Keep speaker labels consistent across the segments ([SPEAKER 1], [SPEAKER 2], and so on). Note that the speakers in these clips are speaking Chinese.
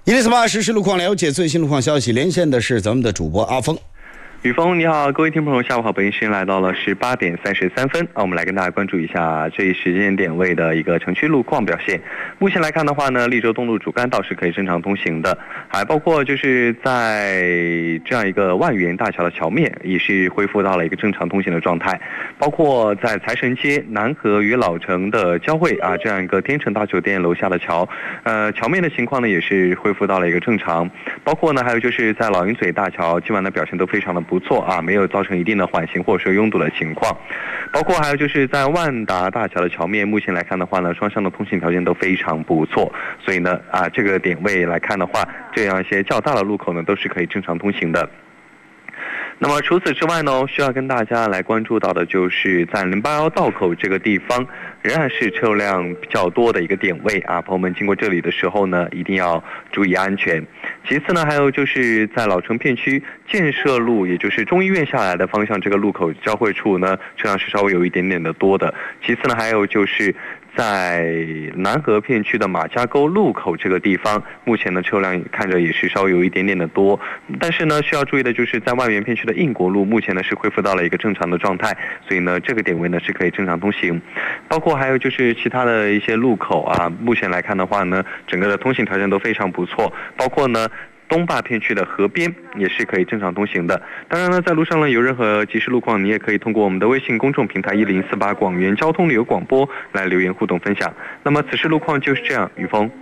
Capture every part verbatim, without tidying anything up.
[SPEAKER 1] 一零四八实时路况，了解最新路况消息。连线的是咱们的主播阿峰。
[SPEAKER 2] 雨峰，你好，各位听众朋友，下午好，北京时间来到了十八点三十三分，啊，我们来跟大家关注一下这一时间点位的一个城区路况表现。目前来看的话呢，利州东路主干道是可以正常通行的，还包括就是在这样一个万源大桥的桥面也是恢复到了一个正常通行的状态，包括在财神街南河与老城的交汇啊，这样一个天成大酒店楼下的桥，呃，桥面的情况呢也是恢复到了一个正常，包括呢还有就是在老鹰嘴大桥今晚的表现都非常的不错啊，没有造成一定的缓行或者说拥堵的情况，包括还有就是在万达大桥的桥面，目前来看的话呢，双向的通行条件都非常不错，所以呢啊这个点位来看的话，这样一些较大的路口呢都是可以正常通行的。那么除此之外呢，需要跟大家来关注到的就是在零八幺道口这个地方，仍然是车辆比较多的一个点位啊，朋友们经过这里的时候呢，一定要注意安全。其次呢，还有就是在老城片区建设路，也就是中医院下来的方向这个路口交汇处呢，车辆是稍微有一点点的多的。其次呢，还有就是在南河片区的马家沟路口这个地方，目前的车辆看着也是稍微有一点点的多，但是呢，需要注意的就是在万源片区的应国路，目前呢是恢复到了一个正常的状态，所以呢，这个点位呢是可以正常通行。包括还有就是其他的一些路口啊，目前来看的话呢，整个的通行条件都非常不错，包括呢东坝片区的河边也是可以正常通行的。当然呢，在路上呢有任何即时路况，你也可以通过我们的微信公众平台一零四八广元交通旅游广播来留言互动分享。那么此时路况就是这样，雨峰。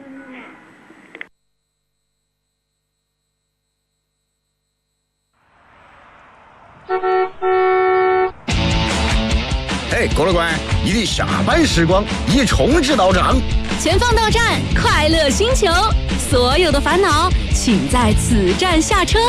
[SPEAKER 1] 哎，郭老官，你的下班时光一冲至到账，
[SPEAKER 3] 前方到站，快乐星球，所有的烦恼请在此站下车。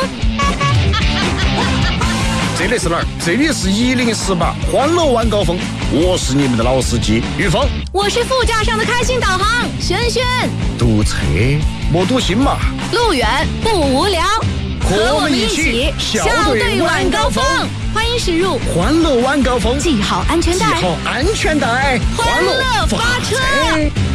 [SPEAKER 1] 这里是哪儿？这里是一零四八欢乐晚高峰，我是你们的老司机玉峰，
[SPEAKER 3] 我是副驾上的开心导航轩轩。
[SPEAKER 1] 堵车莫堵心嘛，
[SPEAKER 3] 路远不无聊，和我们一起笑对晚高峰。欢迎驶入
[SPEAKER 1] 欢乐晚高峰，
[SPEAKER 3] 系好安全带，
[SPEAKER 1] 系好安全带，
[SPEAKER 3] 欢乐发车。